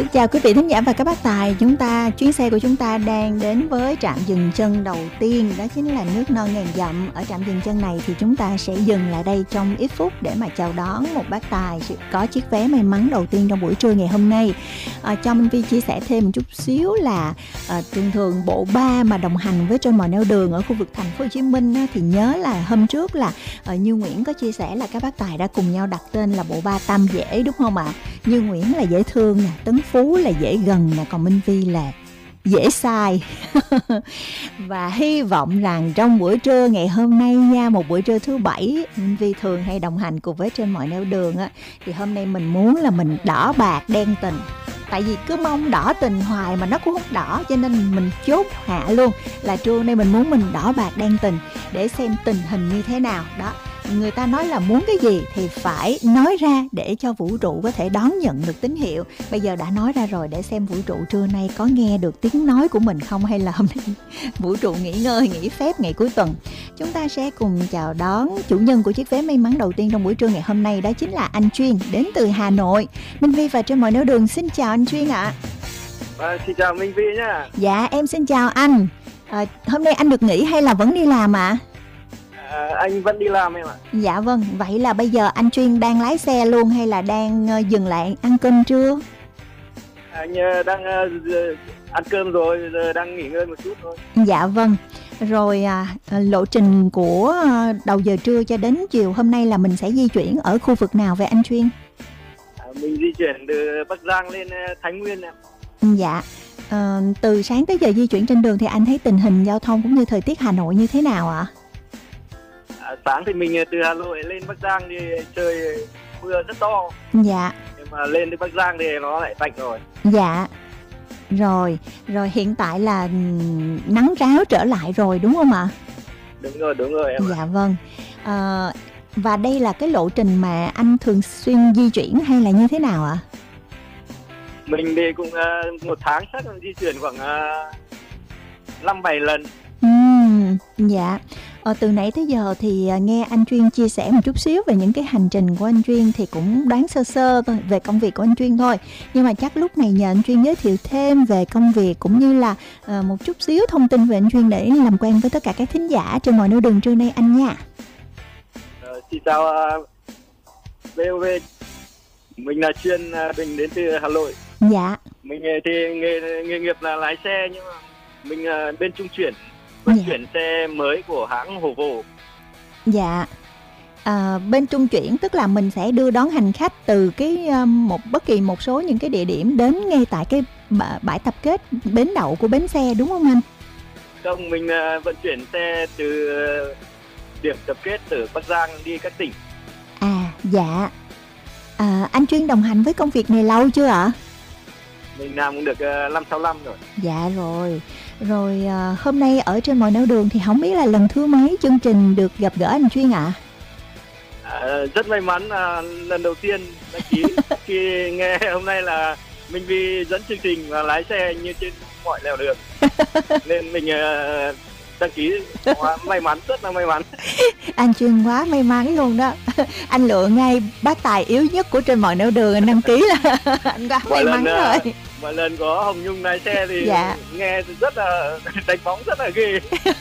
Xin chào quý vị thính giả và các bác tài. Chuyến xe của chúng ta đang đến với trạm dừng chân đầu tiên, đó chính là nước non ngàn dặm. Ở trạm dừng chân này thì chúng ta sẽ dừng lại đây trong ít phút để mà chào đón một bác tài có chiếc vé may mắn đầu tiên trong buổi trưa ngày hôm nay. Cho Minh Vi chia sẻ thêm một chút xíu là thường bộ ba mà đồng hành với Trên Mọi Nẻo Đường ở khu vực thành phố Hồ Chí Minh á, thì nhớ là hôm trước là Như Nguyễn có chia sẻ là các bác tài đã cùng nhau đặt tên là bộ ba Tam Dễ, đúng không ạ? Như Nguyễn là dễ thương nè, Tấn Phú là dễ gần nè, còn Minh Vi là dễ sai. Và hy vọng rằng trong buổi trưa ngày hôm nay nha, một buổi trưa thứ bảy, Minh Vi thường hay đồng hành cùng với Trên Mọi Nẻo Đường á, thì hôm nay mình muốn là mình đỏ bạc đen tình. Tại vì cứ mong đỏ tình hoài mà nó cũng không đỏ, cho nên mình chốt hạ luôn là trưa nay mình muốn mình đỏ bạc đen tình để xem tình hình như thế nào đó. Người ta nói là muốn cái gì thì phải nói ra để cho vũ trụ có thể đón nhận được tín hiệu. Bây giờ đã nói ra rồi, để xem vũ trụ trưa nay có nghe được tiếng nói của mình không, hay là hôm nay vũ trụ nghỉ ngơi, nghỉ phép ngày cuối tuần. Chúng ta sẽ cùng chào đón chủ nhân của chiếc vé may mắn đầu tiên trong buổi trưa ngày hôm nay, đó chính là anh Chuyên đến từ Hà Nội. Minh Vi và Trên Mọi Nẻo Đường xin chào anh Chuyên ạ. Xin chào Minh Vi nhá. Dạ em xin chào anh. Hôm nay anh được nghỉ hay là vẫn đi làm ạ? Anh vẫn đi làm em ạ. Dạ vâng, vậy là bây giờ anh Chuyên đang lái xe luôn hay là đang dừng lại ăn cơm trưa? Anh đang ăn cơm rồi, giờ đang nghỉ ngơi một chút thôi. Dạ vâng. Rồi lộ trình của đầu giờ trưa cho đến chiều hôm nay là mình sẽ di chuyển ở khu vực nào vậy anh Chuyên? Mình di chuyển từ Bắc Giang lên Thái Nguyên em. Dạ. Từ sáng tới giờ di chuyển trên đường thì anh thấy tình hình giao thông cũng như thời tiết Hà Nội như thế nào ạ? Sáng thì mình từ Hà Nội lên Bắc Giang thì trời mưa rất to. Dạ. Nhưng mà lên đến Bắc Giang thì nó lại tạnh rồi. Dạ. Rồi hiện tại là nắng ráo trở lại rồi đúng không ạ? Đúng rồi em. Dạ vâng. Và đây là cái lộ trình mà anh thường xuyên di chuyển hay là như thế nào ạ? Mình thì cũng một tháng chắc là di chuyển khoảng 5-7 lần. Dạ. Từ nãy tới giờ thì nghe anh Chuyên chia sẻ một chút xíu về những cái hành trình của anh Chuyên thì cũng đoán sơ sơ về công việc của anh Chuyên thôi. Nhưng mà chắc lúc này nhờ anh Chuyên giới thiệu thêm về công việc cũng như là một chút xíu thông tin về anh Chuyên để làm quen với tất cả các thính giả Trên Mọi Nẻo Đường trưa nay anh nha. Xin chào VOV. Mình là Chuyên, mình đến từ Hà Nội. Dạ. Mình thì nghề nghiệp là lái xe, nhưng mà mình bên trung chuyển, vận chuyển xe mới của hãng Volvo. Dạ. Bên trung chuyển tức là mình sẽ đưa đón hành khách từ cái bất kỳ một số những cái địa điểm đến ngay tại cái bãi tập kết bến đậu của bến xe đúng không anh? Không, mình vận chuyển xe từ điểm tập kết ở Bắc Giang đi các tỉnh. Dạ. Anh Chuyên đồng hành với công việc này lâu chưa ạ? Mình làm cũng được 5-6 năm rồi. Dạ rồi hôm nay ở Trên Mọi Nẻo Đường thì không biết là lần thứ mấy chương trình được gặp gỡ anh Chuyên ạ? Rất may mắn lần đầu tiên đăng ký khi nghe hôm nay là Minh Vi dẫn chương trình và lái xe như trên mọi nẻo đường. Nên mình đăng ký, may mắn, rất là may mắn. Anh Chuyên quá may mắn luôn đó. Anh lựa ngay bác tài yếu nhất của Trên Mọi Nẻo Đường anh đăng ký là anh quá may mắn rồi. Mỗi lần có Hồng Nhung lái xe thì dạ. nghe rất là đánh bóng rất là ghê.